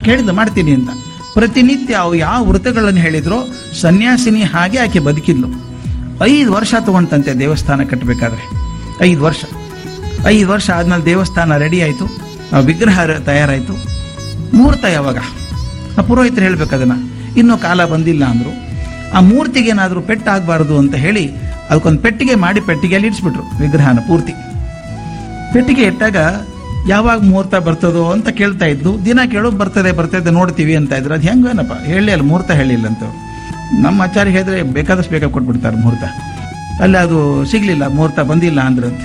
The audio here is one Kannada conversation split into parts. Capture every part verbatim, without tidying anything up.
ಕೇಳಿದ ಮಾಡ್ತೀನಿ ಅಂತ. ಪ್ರತಿನಿತ್ಯ ಅವು ಯಾವ ವೃತ್ತಗಳನ್ನು ಹೇಳಿದ್ರೋ ಸನ್ಯಾಸಿನಿ ಹಾಗೆ ಆಕೆ ಬದುಕಿದ್ಲು. ಐದು ವರ್ಷ ತಗೊಂಡಂತೆ ದೇವಸ್ಥಾನ ಕಟ್ಟಬೇಕಾದ್ರೆ. ಐದು ವರ್ಷ ಐದು ವರ್ಷ ಆದ್ಮೇಲೆ ದೇವಸ್ಥಾನ ರೆಡಿ ಆಯಿತು, ವಿಗ್ರಹ ತಯಾರಾಯಿತು. ಮುಹೂರ್ತ ಯಾವಾಗ? ಆ ಪುರೋಹಿತರು ಹೇಳ್ಬೇಕು ಅದನ್ನ. ಇನ್ನೂ ಕಾಲ ಬಂದಿಲ್ಲ ಅಂದ್ರು. ಆ ಮೂರ್ತಿಗೆ ಏನಾದರೂ ಪೆಟ್ಟಾಗಬಾರ್ದು ಅಂತ ಹೇಳಿ ಅದಕ್ಕೊಂದು ಪೆಟ್ಟಿಗೆ ಮಾಡಿ ಪೆಟ್ಟಿಗೆಯಲ್ಲಿ ಇಡಿಸ್ಬಿಟ್ರು ವಿಗ್ರಹನ ಪೂರ್ತಿ. ಪೆಟ್ಟಿಗೆ ಇಟ್ಟಾಗ ಯಾವಾಗ ಮುಹೂರ್ತ ಬರ್ತದೋ ಅಂತ ಕೇಳ್ತಾ ಇದ್ದು, ದಿನ ಕೇಳೋ ಬರ್ತದೆ ಬರ್ತದೆ ನೋಡ್ತೀವಿ ಅಂತ ಇದ್ರು. ಅದು ಹೆಂಗೇನಪ್ಪ ಹೇಳಿ ಅಲ್ಲಿ ಮುಹೂರ್ತ ಹೇಳಿಲ್ಲ ಅಂತ. ನಮ್ಮ ಆಚಾರ್ಯ ಹೇಳಿದ್ರೆ ಬೇಕಾದಷ್ಟು ಬೇಗ ಕೊಟ್ಬಿಡ್ತಾರೆ ಮುಹೂರ್ತ. ಅಲ್ಲಿ ಅದು ಸಿಗ್ಲಿಲ್ಲ, ಮುಹೂರ್ತ ಬಂದಿಲ್ಲ ಅಂದ್ರಂತೆ.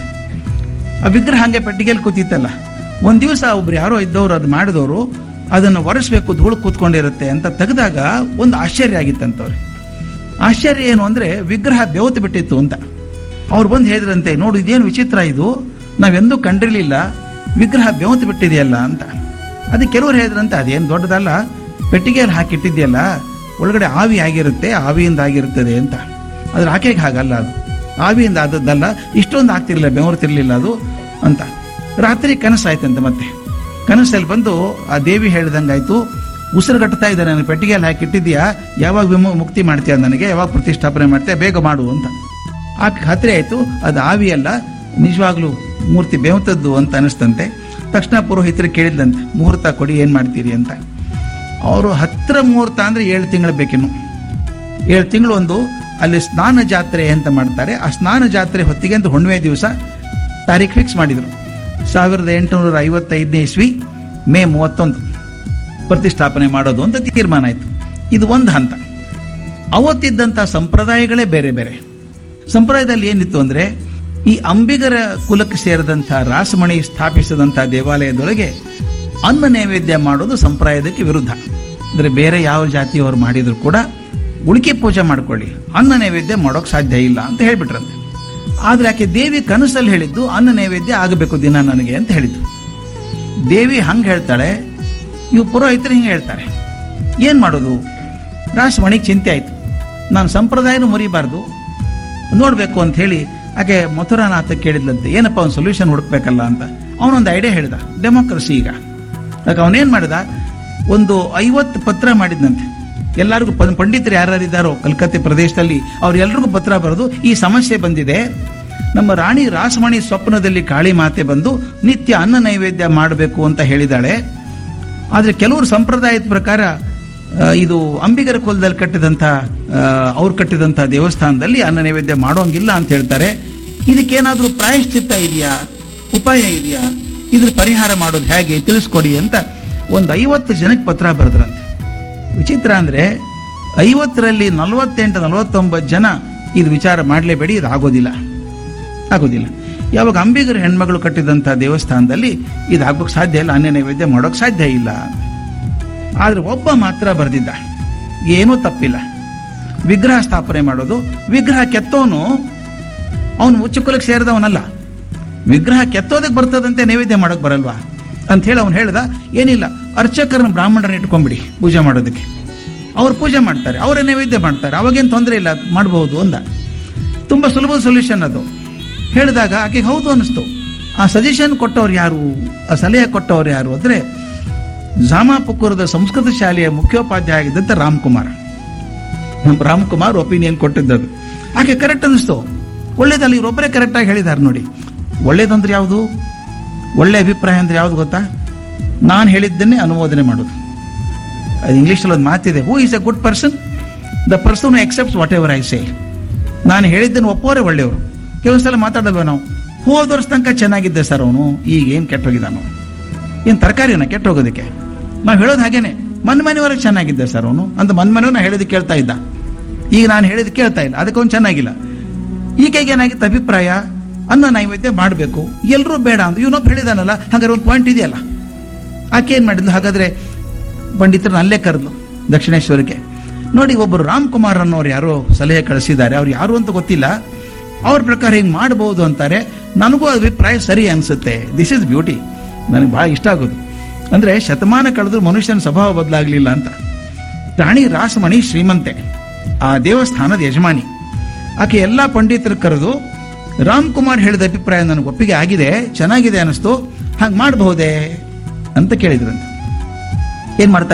ಆ ವಿಗ್ರಹ ಹಂಗೆ ಪೆಟ್ಟಿಗೆಯಲ್ಲಿ ಕೂತಿತ್ತಲ್ಲ. ಒಂದ್ ದಿವಸ ಒಬ್ರು ಯಾರೋ ಇದ್ದವ್ರು ಅದು ಮಾಡಿದವರು ಅದನ್ನು ಒರೆಸ್ಬೇಕು, ಧೂಳು ಕೂತ್ಕೊಂಡಿರುತ್ತೆ ಅಂತ ತೆಗೆದಾಗ ಒಂದು ಆಶ್ಚರ್ಯ ಆಗಿತ್ತಂತವ್ರು. ಆಶ್ಚರ್ಯ ಏನು ಅಂದ್ರೆ ವಿಗ್ರಹ ಬೆವತು ಬಿಟ್ಟಿತ್ತು ಅಂತ. ಅವ್ರು ಬಂದು ಹೇಳಿದ್ರಂತೆ, ನೋಡು ಇದೇನು ವಿಚಿತ್ರ ಇದು, ನಾವೆಂದೂ ಕಂಡಿರ್ಲಿಲ್ಲ, ವಿಗ್ರಹ ಬೆವತು ಬಿಟ್ಟಿದೆಯಲ್ಲ ಅಂತ. ಅದಕ್ಕೆ ಕೆಲವರು ಹೇಳಿದ್ರಂತೆ, ಅದೇನು ದೊಡ್ಡದಲ್ಲ, ಪೆಟ್ಟಿಗೆಯಲ್ಲಿ ಹಾಕಿಟ್ಟಿದೆಯಲ್ಲ, ಒಳಗಡೆ ಆವಿ ಆಗಿರುತ್ತೆ, ಆವಿಯಿಂದ ಆಗಿರುತ್ತದೆ ಅಂತ. ಆದ್ರೆ ಆಕೆಗೆ ಹಾಗಲ್ಲ, ಅದು ಆವಿಯಿಂದ ಆದದ್ದಲ್ಲ, ಇಷ್ಟೊಂದು ಆಗ್ತಿರ್ಲಿಲ್ಲ, ಬೆವರ್ತಿರ್ಲಿಲ್ಲ ಅದು ಅಂತ. ರಾತ್ರಿ ಕನಸಾಯ್ತಂತೆ. ಮತ್ತೆ ಕನಸಲ್ಲಿ ಬಂದು ಆ ದೇವಿ ಹೇಳ್ದಂಗಾಯ್ತು, ಉಸಿರು ಕಟ್ತಾ ಇದ್ದಾರೆ, ನಾನು ಪೆಟ್ಟಿಗೆಯಲ್ಲಿ ಹಾಕಿಟ್ಟಿದ್ಯಾ, ಯಾವಾಗ ವಿಮು ಮುಕ್ತಿ ಮಾಡ್ತೀಯ ನನಗೆ, ಯಾವಾಗ ಪ್ರತಿಷ್ಠಾಪನೆ ಮಾಡ್ತೀಯ, ಬೇಗ ಮಾಡು ಅಂತ. ಆ ಖಾತ್ರಿ ಆಯ್ತು ಅದು ಆವಿಯಲ್ಲ, ನಿಜವಾಗ್ಲೂ ಮೂರ್ತಿ ಬೆವತದ್ದು ಅಂತ ಅನಿಸ್ತಂತೆ. ತಕ್ಷಣ ಪುರೋಹಿತರು ಕೇಳಿದಂತೆ, ಮುಹೂರ್ತ ಕೊಡಿ, ಏನ್ ಮಾಡ್ತೀರಿ ಅಂತ. ಅವರು ಹತ್ತಿರ ಮುಹೂರ್ತ ಅಂದ್ರೆ ಏಳು ತಿಂಗಳು ಬೇಕಿನ್ನು. ಏಳು ತಿಂಗಳು ಒಂದು ಅಲ್ಲಿ ಸ್ನಾನ ಜಾತ್ರೆ ಅಂತ ಮಾಡ್ತಾರೆ. ಆ ಸ್ನಾನ ಜಾತ್ರೆ ಹೊತ್ತಿಗೆ ಅಂತ ಹುಣ್ಣಿಮೆ ದಿವಸ ತಾರೀಖ್ ಫಿಕ್ಸ್ ಮಾಡಿದ್ರು. ಸಾವಿರದ ಎಂಟುನೂರ ಐವತ್ತೈದನೇ ಇಸ್ವಿ ಮೇ ಮೂವತ್ತೊಂದು ಪ್ರತಿಷ್ಠಾಪನೆ ಮಾಡೋದು ಅಂತ ತೀರ್ಮಾನ ಆಯ್ತು. ಇದು ಒಂದು ಹಂತ. ಅವತ್ತಿದ್ದಂಥ ಸಂಪ್ರದಾಯಗಳೇ ಬೇರೆ ಬೇರೆ. ಸಂಪ್ರದಾಯದಲ್ಲಿ ಏನಿತ್ತು ಅಂದ್ರೆ, ಈ ಅಂಬಿಗರ ಕುಲಕ್ಕೆ ಸೇರಿದಂಥ ರಾಸಮಣಿ ಸ್ಥಾಪಿಸಿದಂಥ ದೇವಾಲಯದೊಳಗೆ ಅನ್ನ ನೈವೇದ್ಯ ಮಾಡೋದು ಸಂಪ್ರದಾಯಕ್ಕೆ ವಿರುದ್ಧ. ಅಂದ್ರೆ ಬೇರೆ ಯಾವ ಜಾತಿಯವರು ಮಾಡಿದ್ರು ಕೂಡ ಉಳಿಕೆ ಪೂಜೆ ಮಾಡ್ಕೊಳ್ಳಿ, ಅನ್ನ ನೈವೇದ್ಯ ಮಾಡೋಕೆ ಸಾಧ್ಯ ಇಲ್ಲ ಅಂತ ಹೇಳ್ಬಿಟ್ರಂತೆ. ಆದ್ರೆ ಆಕೆ ದೇವಿ ಕನಸಲ್ಲಿ ಹೇಳಿದ್ದು ಅನ್ನ ನೈವೇದ್ಯ ಆಗಬೇಕು ದಿನ ನನಗೆ ಅಂತ ಹೇಳಿದ್ದು. ದೇವಿ ಹಂಗೆ ಹೇಳ್ತಾಳೆ, ಇವು ಪುರೋಹಿತರು ಹಿಂಗೆ ಹೇಳ್ತಾರೆ. ಏನ್ ಮಾಡೋದು? ರಾಸಮಣಿಗೆ ಚಿಂತೆ ಆಯ್ತು, ನಾನು ಸಂಪ್ರದಾಯನೂ ಮುರಿಬಾರ್ದು, ನೋಡ್ಬೇಕು ಅಂತ ಹೇಳಿ ಆಕೆ ಮಥುರಾನಾಥ ಕೇಳಿದ್ಲಂತೆ, ಏನಪ್ಪ ಒಂದು ಸೊಲ್ಯೂಷನ್ ಹುಡುಕ್ಬೇಕಲ್ಲ ಅಂತ. ಅವನೊಂದು ಐಡಿಯಾ ಹೇಳಿದ, ಡೆಮೋಕ್ರಸಿ. ಈಗ ಯಾಕೆ ಅವನೇನ್ ಮಾಡಿದ, ಒಂದು ಐವತ್ತು ಪತ್ರ ಮಾಡಿದ್ನಂತೆ. ಎಲ್ಲರಿಗೂ ಪಂಡಿತರು ಯಾರ್ಯಾರಿದ್ದಾರೋ ಕಲ್ಕತ್ತೆ ಪ್ರದೇಶದಲ್ಲಿ ಅವ್ರೆಲ್ರಿಗೂ ಪತ್ರ ಬರೆದು, ಈ ಸಮಸ್ಯೆ ಬಂದಿದೆ, ನಮ್ಮ ರಾಣಿ ರಾಸಮಣಿ ಸ್ವಪ್ನದಲ್ಲಿ ಕಾಳಿ ಮಾತೆ ಬಂದು ನಿತ್ಯ ಅನ್ನ ನೈವೇದ್ಯ ಮಾಡಬೇಕು ಅಂತ ಹೇಳಿದಾಳೆ. ಆದ್ರೆ ಕೆಲವರು ಸಂಪ್ರದಾಯದ ಪ್ರಕಾರ ಇದು ಅಂಬಿಗರ ಕುಲದಲ್ಲಿ ಕಟ್ಟಿದಂಥ ಅವ್ರು ಕಟ್ಟಿದಂಥ ದೇವಸ್ಥಾನದಲ್ಲಿ ಅನ್ನ ನೈವೇದ್ಯ ಮಾಡೋಂಗಿಲ್ಲ ಅಂತ ಹೇಳ್ತಾರೆ. ಇದಕ್ಕೇನಾದ್ರೂ ಪ್ರಾಯಶ್ಚಿತ್ತ ಇದೆಯಾ, ಉಪಾಯ ಇದೆಯಾ, ಇದ್ರ ಪರಿಹಾರ ಮಾಡೋದು ಹೇಗೆ ತಿಳಿಸ್ಕೊಡಿ ಅಂತ ಒಂದು ಐವತ್ತು ಜನಕ್ಕೆ ಪತ್ರ ಬರೆದ್ರಂತೆ. ವಿಚಿತ್ರ ಅಂದ್ರೆ ಐವತ್ತರಲ್ಲಿ ನಲವತ್ತೆಂಟು ನಲವತ್ತೊಂಬತ್ತು ಜನ ಇದು ವಿಚಾರ ಮಾಡಲೇಬೇಡಿ, ಇದು ಆಗೋದಿಲ್ಲ ಆಗೋದಿಲ್ಲ ಯಾವಾಗ ಅಂಬಿಗರ ಹೆಣ್ಮಗಳು ಕಟ್ಟಿದಂಥ ದೇವಸ್ಥಾನದಲ್ಲಿ ಇದು ಆಗೋಕೆ ಸಾಧ್ಯ ಇಲ್ಲ, ಅನ್ನ ನೈವೇದ್ಯ ಮಾಡೋಕೆ ಸಾಧ್ಯ ಇಲ್ಲ. ಆದ್ರೆ ಒಬ್ಬ ಮಾತ್ರ ಬರೆದಿದ್ದ, ಏನೂ ತಪ್ಪಿಲ್ಲ, ವಿಗ್ರಹ ಸ್ಥಾಪನೆ ಮಾಡೋದು. ವಿಗ್ರಹ ಕೆತ್ತೋನು ಅವನು ಉಚ್ಚ ಕುಲಕ್ಕೆ ಸೇರಿದವನಲ್ಲ, ವಿಗ್ರಹ ಕೆತ್ತೋದಕ್ಕೆ ಬರ್ತದಂತೆ, ನೈವೇದ್ಯ ಮಾಡೋಕೆ ಬರಲ್ವಾ ಅಂತ ಹೇಳಿ ಅವನು ಹೇಳ್ದ, ಏನಿಲ್ಲ ಅರ್ಚಕರನ್ನ ಬ್ರಾಹ್ಮಣರನ್ನ ಇಟ್ಕೊಂಡ್ಬಿಡಿ ಪೂಜೆ ಮಾಡೋದಕ್ಕೆ, ಅವ್ರು ಪೂಜೆ ಮಾಡ್ತಾರೆ, ಅವರೇ ನೈವೇದ್ಯ ಮಾಡ್ತಾರೆ, ಅವಾಗೇನು ತೊಂದರೆ ಇಲ್ಲ, ಮಾಡಬಹುದು ಅಂದ. ತುಂಬಾ ಸುಲಭ ಸೊಲ್ಯೂಷನ್ ಅದು. ಹೇಳಿದಾಗ ಆಕೆಗೆ ಹೌದು ಅನಿಸ್ತು. ಆ ಸಜೆಷನ್ ಕೊಟ್ಟವ್ರು ಯಾರು, ಆ ಸಲಹೆ ಕೊಟ್ಟವ್ರು ಯಾರು ಅಂದ್ರೆ ಜಾಮಾಪುಕೂರದ ಸಂಸ್ಕೃತ ಶಾಲೆಯ ಮುಖ್ಯೋಪಾಧ್ಯಾಯ ಆಗಿದ್ದಂತ ರಾಮ್ಕುಮಾರ್. ನಮ್ಮ ರಾಮ್ಕುಮಾರ್ ಒಪಿನಿಯನ್ ಕೊಟ್ಟಿದ್ದದು. ಆಕೆ ಕರೆಕ್ಟ್ ಅನಿಸ್ತು. ಒಳ್ಳೇದಲ್ಲ, ಇವರೊಬ್ಬರೇ ಕರೆಕ್ಟ್ ಆಗಿ ಹೇಳಿದ್ದಾರೆ ನೋಡಿ. ಒಳ್ಳೇದಂದ್ರೆ ಯಾವುದು, ಒಳ್ಳೆ ಅಭಿಪ್ರಾಯ ಅಂದ್ರೆ ಯಾವ್ದು ಗೊತ್ತಾ? ನಾನು ಹೇಳಿದ್ದನ್ನೇ ಅನುಮೋದನೆ ಮಾಡೋದು. ಅದು ಇಂಗ್ಲಿಷಲ್ಲಿ ಒಂದು ಮಾತಿದೆ, who is A good person? The person accepts what ever I say. ನಾನು ಹೇಳಿದ್ದನ್ನು ಒಪ್ಪೋರೆ ಒಳ್ಳೆಯವರು. ಕೆಲವೊಂದ್ಸಲ ಮಾತಾಡಲ್ವ ನಾವು, ಹೋದ ವರ್ಷ ತನಕ ಚೆನ್ನಾಗಿದ್ದೆ ಸರ್ ಅವನು, ಈಗ ಏನು ಕೆಟ್ಟೋಗಿದ್ದಾನು, ಏನು ತರಕಾರಿನ ಕೆಟ್ಟೋಗೋದಕ್ಕೆ? ನಾವು ಹೇಳೋದು ಹಾಗೇನೆ, ಮನ್ ಮನೆಯವರೆಗೆ ಚೆನ್ನಾಗಿದ್ದೆ ಸರ್ ಅವನು ಅಂತ ಮನ್ ಮನೆಯವ್ರು ನಾ ಹೇಳಿದ್ ಕೇಳ್ತಾ ಇದ್ದ, ಈಗ ನಾನು ಹೇಳಿದ್ ಕೇಳ್ತಾ ಇಲ್ಲ, ಅದಕ್ಕೆ ಅವ್ನು ಚೆನ್ನಾಗಿಲ್ಲ. ಈಕೆಗೆ ಏನಾಗಿತ್ತು ಅಭಿಪ್ರಾಯ, ಅನ್ನ ನೈವೇದ್ಯ ಮಾಡಬೇಕು, ಎಲ್ಲರೂ ಬೇಡ ಅಂತ ಇವನೊಬ್ಬ ಹೇಳಿದಾನಲ್ಲ, ಹಾಗಾದ್ರೆ ಒಂದು ಪಾಯಿಂಟ್ ಇದೆಯಲ್ಲ. ಆಕೆ ಏನ್ ಮಾಡಿದ್ಲು, ಹಾಗಾದ್ರೆ ಪಂಡಿತರನ್ನ ಅಲ್ಲೇ ಕರೆದ್ಲು ದಕ್ಷಿಣೇಶ್ವರಕ್ಕೆ. ನೋಡಿ, ಒಬ್ಬರು ರಾಮ್ಕುಮಾರ್ ಅನ್ನೋರು ಯಾರೋ ಸಲಹೆ ಕಳಿಸಿದ್ದಾರೆ, ಅವ್ರು ಯಾರು ಅಂತ ಗೊತ್ತಿಲ್ಲ, ಅವ್ರ ಪ್ರಕಾರ ಹಿಂಗ್ ಮಾಡಬಹುದು ಅಂತಾರೆ. ನನಗೂ ಅಭಿಪ್ರಾಯ ಸರಿ ಅನ್ಸುತ್ತೆ. This is beauty. ನನಗೆ ಬಹಳ ಇಷ್ಟ ಆಗೋದು ಅಂದ್ರೆ ಶತಮಾನ ಕಳೆದ್ರು ಮನುಷ್ಯನ ಸ್ವಭಾವ ಬದಲಾಗ್ಲಿಲ್ಲ ಅಂತ. ರಾಣಿ ರಾಸಮಣಿ ಶ್ರೀಮಂತೆ, ಆ ದೇವಸ್ಥಾನದ ಯಜಮಾನಿ. ಆಕೆ ಎಲ್ಲಾ ಪಂಡಿತರು ಕರೆದು, ರಾಮ್ಕುಮಾರ್ ಹೇಳಿದ ಅಭಿಪ್ರಾಯ ನನಗೆ ಒಪ್ಪಿಗೆ ಆಗಿದೆ, ಚೆನ್ನಾಗಿದೆ ಅನಿಸ್ತು, ಹಂಗೆ ಮಾಡಬಹುದೇ ಅಂತ ಕೇಳಿದ್ರಂತೆ. ಏನ್ ಮಾಡ್ತಾರೆ